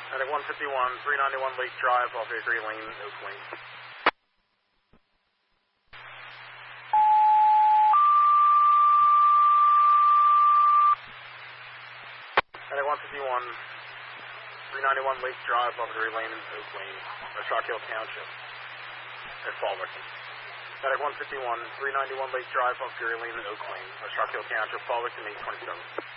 Medic 151, 391 Lake Drive, off Hickory Lane, Oak Lane. Medic 151, 391 Lake Drive, off Hickory Lane, Oak Lane, West Rock Hill Township. At fall victim. Medic 151, 391 Lake Drive, off Hickory Lane, Oak Lane, West Rock Hill Township, fall victim 827.